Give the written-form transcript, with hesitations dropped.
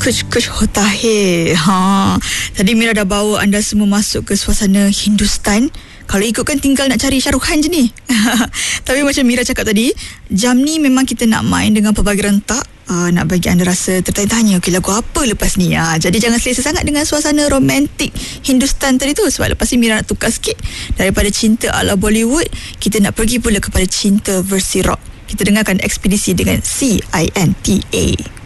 Kuch kuch hota hai. Tadi Mira dah bawa anda semua masuk ke suasana Hindustan. Kalau ikutkan tinggal nak cari Shah Rukh Khan je ni. Tapi macam Mira cakap tadi, jam ni memang kita nak main dengan pelbagai rentak. Nak bagi anda rasa tertanya-tanya, okay, lagu apa lepas ni. Jadi jangan selesa sangat dengan suasana romantik Hindustan tadi tu. Sebab lepas ni Mira nak tukar sikit. Daripada cinta ala Bollywood, kita nak pergi pula kepada cinta versi rock. Kita dengarkan Ekspedisi dengan CINTA.